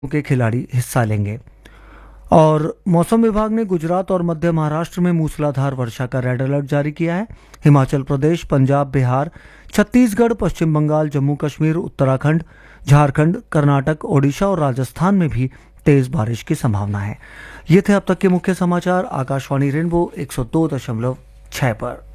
के खिलाड़ी हिस्सा लेंगे। और मौसम विभाग ने गुजरात और मध्य महाराष्ट्र में मूसलाधार वर्षा का रेड अलर्ट जारी किया है। हिमाचल प्रदेश, पंजाब, बिहार, छत्तीसगढ़, पश्चिम बंगाल, जम्मू कश्मीर, उत्तराखंड, झारखंड, कर्नाटक, ओडिशा और राजस्थान में भी तेज बारिश की संभावना है। ये थे अब तक के मुख्य समाचार आकाशवाणी रेनबो 102.6 पर।